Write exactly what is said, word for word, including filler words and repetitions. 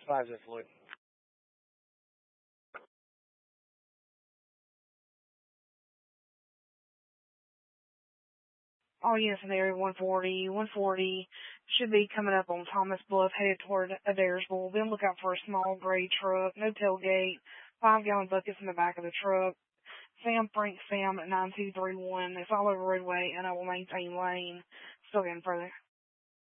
five zero Floyd. All units in the area, one forty. one forty should be coming up on Thomas Bluff, headed toward Adairsville. Then look out for a small gray truck, no tailgate, five-gallon buckets in the back of the truck. Sam Frank Sam at nine two three one. They follow the roadway, and I will maintain lane. Still getting further.